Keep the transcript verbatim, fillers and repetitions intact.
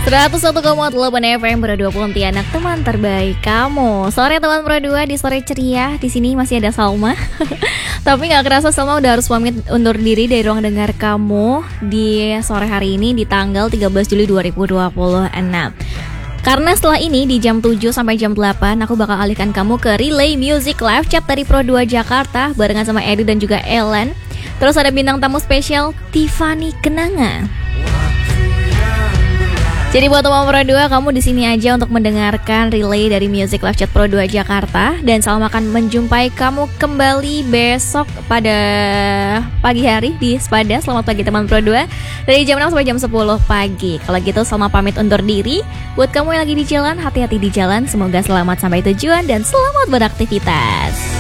seratus satu koma delapan F M Pro dua Pontianak, teman terbaik kamu. Sore teman Pro dua di sore ceria. Di sini masih ada Salma. Tapi nggak kerasa Salma udah harus pamit undur diri dari ruang dengar kamu di sore hari ini di tanggal tiga belas Juli dua ribu dua puluh enam. Karena setelah ini di jam tujuh sampai jam delapan aku bakal alihkan kamu ke Relay Music Live Chat dari Pro dua Jakarta barengan sama Edi dan juga Ellen. Terus ada bintang tamu spesial Tiffany Kenanga. Jadi buat teman Pro dua, kamu di sini aja untuk mendengarkan relay dari Music Live Chat Pro dua Jakarta. Dan Salma akan menjumpai kamu kembali besok pada pagi hari di Spada. Selamat pagi teman Pro dua, dari jam enam sampai jam sepuluh pagi. Kalau gitu Salma pamit undur diri. Buat kamu yang lagi di jalan, hati-hati di jalan. Semoga selamat sampai tujuan dan selamat beraktivitas.